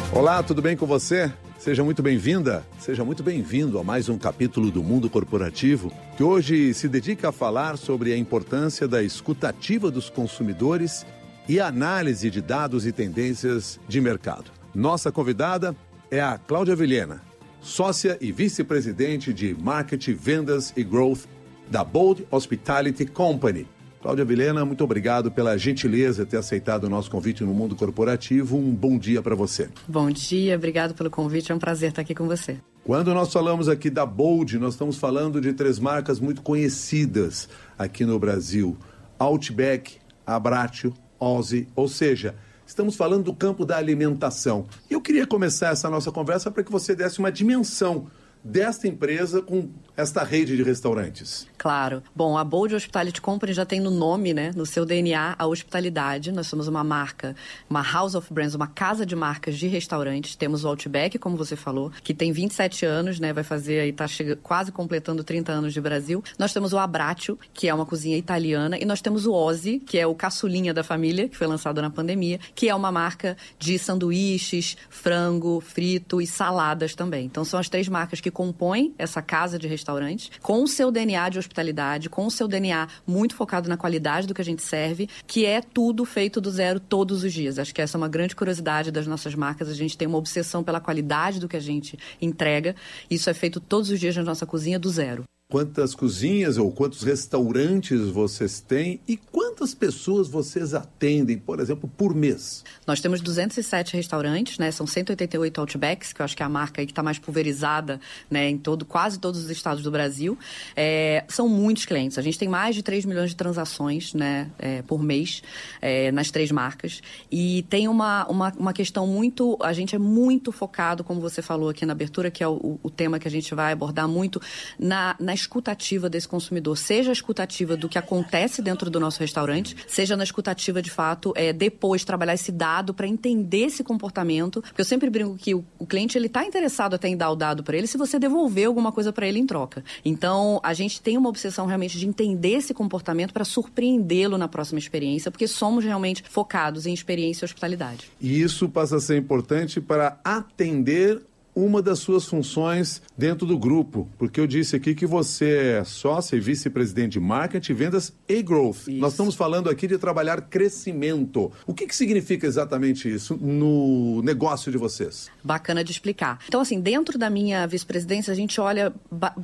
Olá, tudo bem com você? Seja muito bem-vinda, seja muito bem-vindo a mais um capítulo do Mundo Corporativo, que hoje se dedica a falar sobre a importância da escuta ativa dos consumidores e a análise de dados e tendências de mercado. Nossa convidada é a Cláudia Vilhena, sócia e vice-presidente de Marketing, Vendas e Growth da Bold Hospitality Company. Cláudia Vilhena, muito obrigado pela gentileza de ter aceitado o nosso convite no Mundo Corporativo. Um bom dia para você. Bom dia, obrigado pelo convite, é um prazer estar aqui com você. Quando nós falamos aqui da Bold, nós estamos falando de 3 marcas muito conhecidas aqui no Brasil. Outback, Abbraccio, Ozzy, ou seja, estamos falando do campo da alimentação. E eu queria começar essa nossa conversa para que você desse uma dimensão desta empresa com esta rede de restaurantes. Claro. Bom, a Bold Hospitality Company já tem no nome, né, no seu DNA, a hospitalidade. Nós somos uma marca, uma House of Brands, uma casa de marcas de restaurantes. Temos o Outback, como você falou, que tem 27 anos, né, vai fazer aí, quase completando 30 anos de Brasil. Nós temos o Abbraccio, que é uma cozinha italiana, e nós temos o Ozzy, que é o caçulinha da família, que foi lançado na pandemia, que é uma marca de sanduíches, frango, frito e saladas também. Então são as 3 marcas que compõem essa casa de restaurantes, com o seu DNA de hospitalidade, com o seu DNA muito focado na qualidade do que a gente serve, que é tudo feito do zero todos os dias. Acho que essa é uma grande curiosidade das nossas marcas. A gente tem uma obsessão pela qualidade do que a gente entrega. Isso é feito todos os dias na nossa cozinha do zero. Quantas cozinhas ou quantos restaurantes vocês têm e quantas pessoas vocês atendem, por exemplo, por mês? Nós temos 207 restaurantes, né? São 188 Outbacks, que eu acho que é a marca aí que está mais pulverizada, né, em quase todos os estados do Brasil. São muitos clientes. A gente tem mais de 3 milhões de transações, né, por mês nas 3 marcas. E tem uma questão muito... A gente é muito focado, como você falou aqui na abertura, que é o tema que a gente vai abordar muito, na escutativa desse consumidor, seja a escutativa do que acontece dentro do nosso restaurante, seja na escutativa, de fato, depois trabalhar esse dado para entender esse comportamento, porque eu sempre brinco que o cliente ele está interessado até em dar o dado para ele se você devolver alguma coisa para ele em troca. Então, a gente tem uma obsessão realmente de entender esse comportamento para surpreendê-lo na próxima experiência, porque somos realmente focados em experiência e hospitalidade. E isso passa a ser importante para atender uma das suas funções dentro do grupo, porque eu disse aqui que você é sócia e vice-presidente de Marketing, Vendas e Growth. Isso. Nós estamos falando aqui de trabalhar crescimento. O que significa exatamente isso no negócio de vocês? Bacana de explicar. Então, assim, dentro da minha vice-presidência, a gente olha